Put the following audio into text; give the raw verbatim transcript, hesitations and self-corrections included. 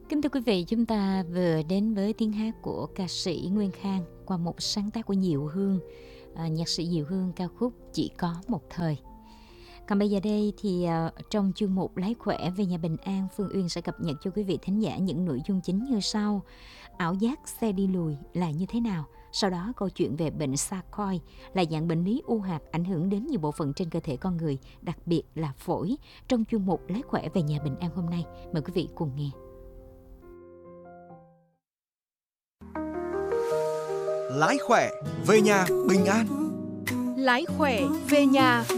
Kính thưa quý vị, chúng ta vừa đến với tiếng hát của ca sĩ Nguyên Khang qua một sáng tác của Diệu Hương, à, nhạc sĩ Diệu Hương, ca khúc Chỉ Có Một Thời. Còn bây giờ đây thì uh, trong chuyên mục Lái Khỏe về nhà bình an, Phương Uyên sẽ cập nhật cho quý vị thính giả những nội dung chính như sau. Ảo giác xe đi lùi là như thế nào? Sau đó câu chuyện về bệnh sarcoid là dạng bệnh lý u hạt ảnh hưởng đến nhiều bộ phận trên cơ thể con người, đặc biệt là phổi, trong chuyên mục Lái Khỏe về nhà bình an hôm nay. Mời quý vị cùng nghe. Lái khỏe về nhà bình an. Lái khỏe về nhà